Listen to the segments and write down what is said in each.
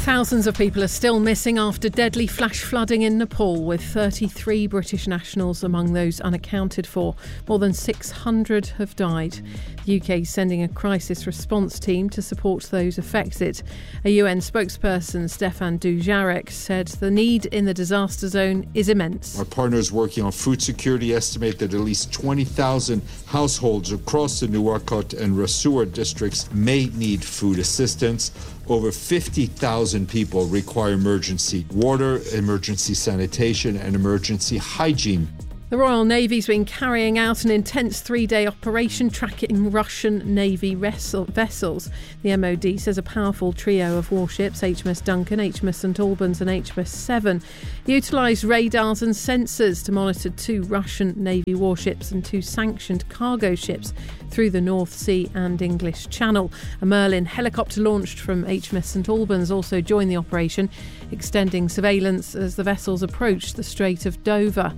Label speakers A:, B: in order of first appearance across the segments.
A: Thousands of people are still missing after deadly flash flooding in Nepal, with 33 British nationals among those unaccounted for. More than 600 have died. The UK is sending a crisis response team to support those affected. A UN spokesperson, Stefan Dujarric, said the need in the disaster zone is immense.
B: Our partners working on food security estimate that at least 20,000 households across the Nuwakot and Rasuwa districts may need food assistance. Over 50,000 people require emergency water, emergency sanitation and emergency hygiene.
A: The Royal Navy's been carrying out an intense 3-day operation tracking Russian Navy vessels. The MOD says a powerful trio of warships, HMS Duncan, HMS St Albans and HMS Seven, utilised radars and sensors to monitor 2 Russian Navy warships and 2 sanctioned cargo ships through the North Sea and English Channel. A Merlin helicopter launched from HMS St Albans also joined the operation, extending surveillance as the vessels approached the Strait of Dover.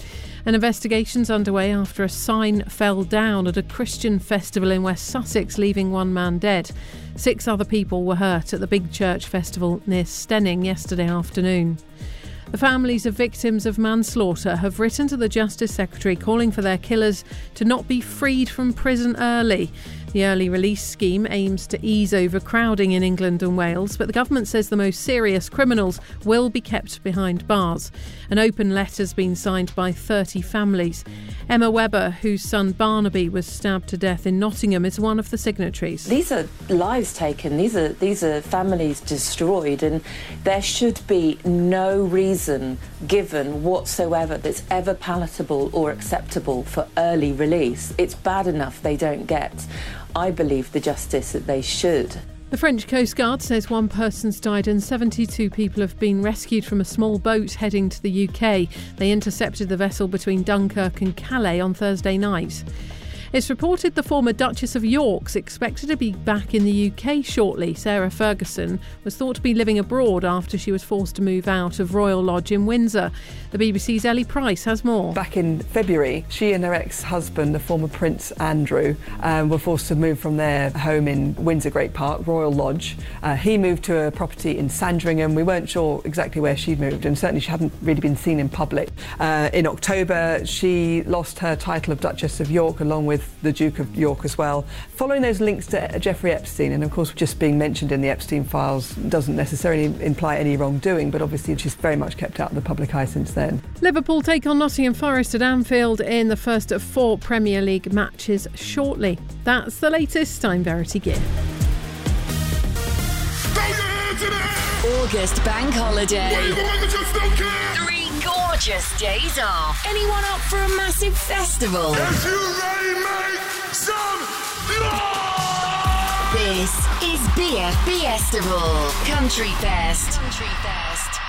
A: An investigation's underway after a sign fell down at a Christian festival in West Sussex, leaving 1 man dead. 6 other people were hurt at the Big Church Festival near Stenning yesterday afternoon. The families of victims of manslaughter have written to the Justice Secretary calling for their killers to not be freed from prison early. The early release scheme aims to ease overcrowding in England and Wales, but the government says the most serious criminals will be kept behind bars. An open letter's been signed by 30 families. Emma Webber, whose son Barnaby was stabbed to death in Nottingham, is one of the signatories.
C: These are lives taken, these are families destroyed, and there should be no reason given whatsoever that's ever palatable or acceptable for early release. It's bad enough they don't get, I believe, the justice that they should.
A: The French Coast Guard says 1 person's died and 72 people have been rescued from a small boat heading to the UK. They intercepted the vessel between Dunkirk and Calais on Thursday night. It's reported the former Duchess of York's expected to be back in the UK shortly. Sarah Ferguson was thought to be living abroad after she was forced to move out of Royal Lodge in Windsor. The BBC's Ellie Price has more.
D: Back in February, she and her ex-husband, the former Prince Andrew, were forced to move from their home in Windsor Great Park, Royal Lodge. He moved to a property in Sandringham. We weren't sure exactly where she moved, and certainly she hadn't really been seen in public. In October, she lost her title of Duchess of York along with the Duke of York as well. Following those links to Jeffrey Epstein, and of course just being mentioned in the Epstein files doesn't necessarily imply any wrongdoing, but obviously she's very much kept out of the public eye since then.
A: Liverpool take on Nottingham Forest at Anfield in the first of 4 Premier League matches shortly. That's the latest. I'm Verity Gibb.
E: August bank holiday. 3 gorgeous days off. Anyone up for a massive festival?
F: If you ready, make some noise!
E: This is BFB Festival Country Fest.